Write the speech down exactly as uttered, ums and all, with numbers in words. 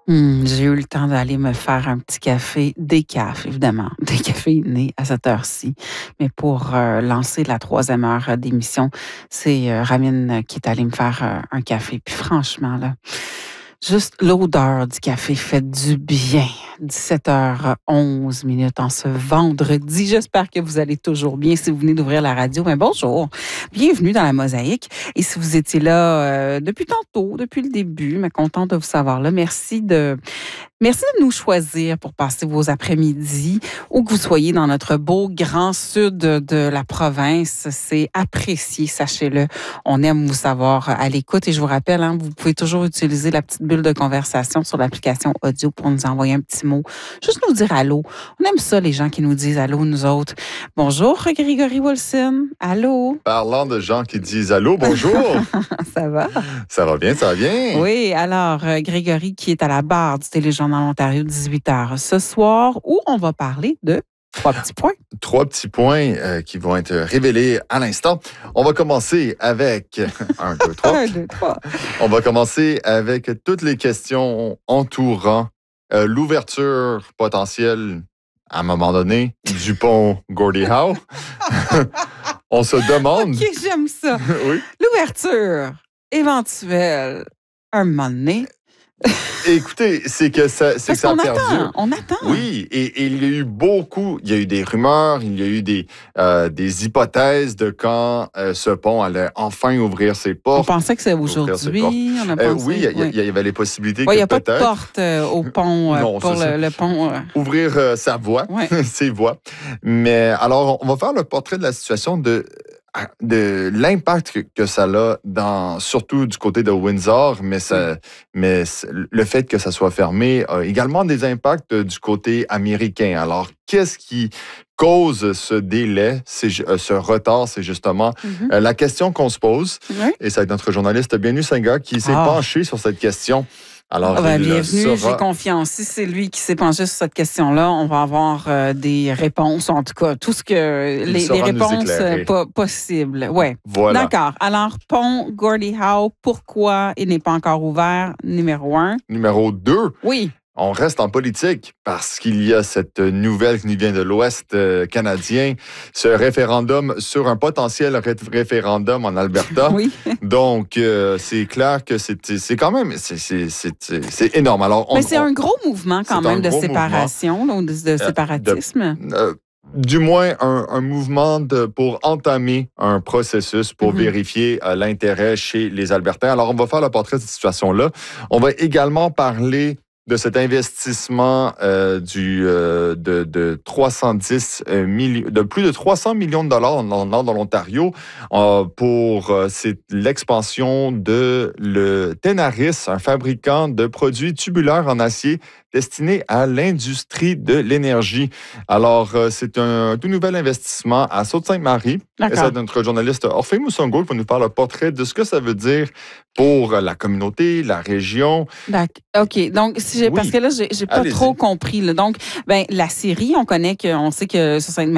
Mmh, j'ai eu le temps d'aller me faire un petit café décaf, évidemment, décaféiné à cette heure-ci. Mais pour, heu, lancer la troisième heure, heu, d'émission, c'est, heu, Ramine qui est allée me faire, heu, un café. Puis franchement, là, juste l'odeur du café fait du bien. dix-sept heures onze minutes en ce vendredi. J'espère que vous allez toujours bien. Si vous venez d'ouvrir la radio, ben bonjour. Bienvenue dans la Mosaïque. Et si vous étiez là euh, depuis tantôt, depuis le début, mais contente de vous savoir là, merci de Merci de nous choisir pour passer vos après-midi, où que vous soyez dans notre beau grand sud de la province. C'est apprécié, sachez-le. On aime vous savoir à l'écoute. Et je vous rappelle, hein, vous pouvez toujours utiliser la petite bulle de conversation sur l'application audio pour nous envoyer un petit mot. Juste nous dire allô. On aime ça, les gens qui nous disent allô, nous autres. Bonjour, Grégory Wilson. Allô. Parlant de gens qui disent allô, bonjour. Ça va? Ça va bien, ça va bien. Oui, alors, euh, Grégory qui est à la barre du Téléjournal Ontario, dix-huit heures ce soir, où on va parler de trois petits points. Trois petits points euh, qui vont être révélés à l'instant. On va commencer avec un, deux, trois. un, deux, trois. On va commencer avec toutes les questions entourant euh, l'ouverture potentielle, à un moment donné, du pont Gordie Howe. On se demande... OK, j'aime ça. Oui. L'ouverture éventuelle, un moment donné. Écoutez, c'est que ça, c'est que ça a perdu. Attend, on attend. Oui, et, et il y a eu beaucoup, il y a eu des rumeurs, il y a eu des, euh, des hypothèses de quand euh, ce pont allait enfin ouvrir ses portes. On pensait que c'était aujourd'hui. On a pensé, euh, oui, il y, oui. y, y avait les possibilités ouais, que il n'y a peut-être... pas de porte euh, au pont, euh, non, pour le, le pont. Euh... Ouvrir euh, sa voie, ouais. ses voies. Mais alors, on va faire le portrait de la situation de... de l'impact que, que ça a, dans, surtout du côté de Windsor, mais, ça, mais le fait que ça soit fermé a également des impacts du côté américain. Alors, qu'est-ce qui cause ce délai, ce retard? C'est justement mm-hmm. euh, la question qu'on se pose. Mm-hmm. Et c'est notre journaliste Bienvenue Senga qui s'est ah. penché sur cette question. Alors, ah ben, bienvenue, sera... j'ai confiance. Si c'est lui qui s'est penché sur cette question-là, on va avoir euh, des réponses, en tout cas, tout ce que les, les réponses euh, po- possibles. Ouais. Voilà. D'accord. Alors, pont Gordie Howe, pourquoi il n'est pas encore ouvert? Numéro un. Numéro deux. Oui. On reste en politique parce qu'il y a cette nouvelle qui nous vient de l'Ouest euh, canadien, ce référendum sur un potentiel ré- référendum en Alberta. Oui. Donc, euh, c'est clair que c'est, c'est quand même c'est, c'est, c'est, c'est énorme. Alors, on, Mais c'est on, un gros mouvement quand même de séparation, là, de, de séparatisme. De, euh, du moins, un, un mouvement de, pour entamer un processus pour mm-hmm. vérifier euh, l'intérêt chez les Albertains. Alors, on va faire le portrait de cette situation-là. On va également parler de cet investissement euh, du, euh, de, de trois cent dix millions, de plus de trois cents millions de dollars dans le nord de l'Ontario euh, pour euh, c'est l'expansion de le Tenaris, un fabricant de produits tubulaires en acier destiné à l'industrie de l'énergie. Alors, euh, c'est un tout nouvel investissement à Sault-Sainte-Marie. Et c'est notre journaliste Orphée Moussongo qui va nous faire le portrait de ce que ça veut dire pour la communauté, la région. D'accord. OK. Donc, si j'ai, oui. parce que là, j'ai, j'ai pas Allez-y. trop compris. Là. Donc, ben, la Syrie, on connaît que, on sait que Sault-Sainte-Marie